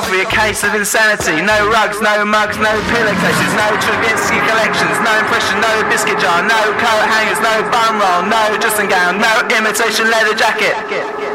off with a case of insanity. No rugs, no mugs, no pillowcases, no Stravinsky collections, no impression, no biscuit jar, no coat hangers, no bum roll, no dressing gown, no imitation leather jacket.